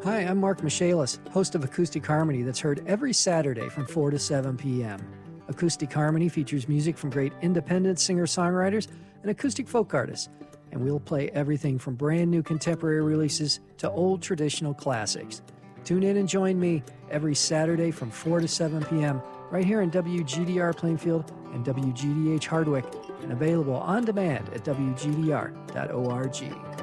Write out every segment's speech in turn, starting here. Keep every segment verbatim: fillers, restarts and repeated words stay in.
Hi, I'm Mark Michaelis, host of Acoustic Harmony that's heard every Saturday from four to seven p.m. Acoustic Harmony features music from great independent singer-songwriters and acoustic folk artists, and we'll play everything from brand new contemporary releases to old traditional classics. Tune in and join me every Saturday from four to seven p.m. right here in W G D R Plainfield and W G D H Hardwick, and available on demand at w g d r dot org.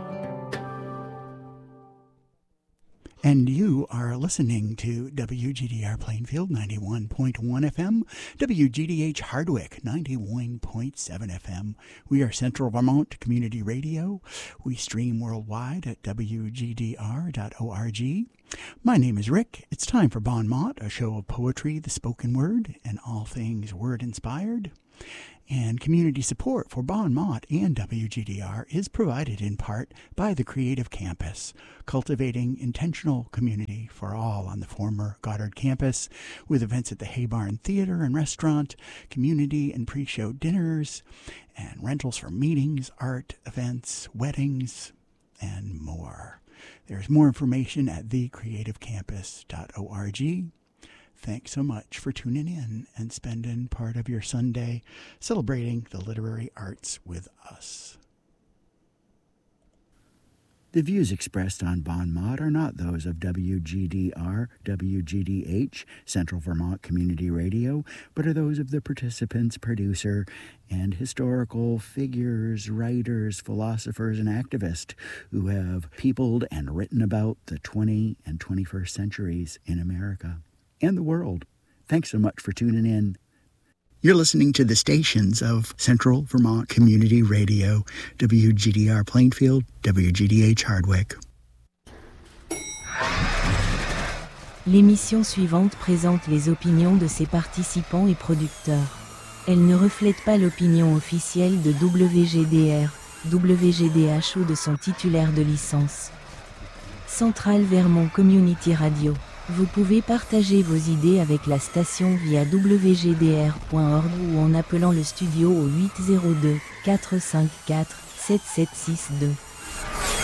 And you are listening to W G D R Plainfield ninety-one point one F M, W G D H Hardwick ninety-one point seven F M. We are Central Vermont Community Radio. We stream worldwide at w g d r dot org. My name is Rick. It's time for Bon Mot, a show of poetry, the spoken word, and all things word-inspired. And community support for Bon Mot and W G D R is provided in part by the Creative Campus, cultivating intentional community for all on the former Goddard campus, with events at the Hay Barn Theater and Restaurant, community and pre-show dinners, and rentals for meetings, art, events, weddings, and more. There's more information at the creative campus dot org. Thanks so much for tuning in and spending part of your Sunday celebrating the literary arts with us. The views expressed on Bon Mot are not those of W G D R, W G D H, Central Vermont Community Radio, but are those of the participants, producer, and historical figures, writers, philosophers, and activists who have peopled and written about the twentieth and twenty-first centuries in America and the world. Thanks so much for tuning in. You're listening to the stations of Central Vermont Community Radio, W G D R Plainfield, W G D H Hardwick. L'émission suivante présente les opinions de ses participants et producteurs. Elle ne reflète pas l'opinion officielle de W G D R, W G D H ou de son titulaire de licence. Central Vermont Community Radio. Vous pouvez partager vos idées avec la station via w g d r point org ou en appelant le studio au huit zéro deux, quatre cinq quatre, sept sept six deux.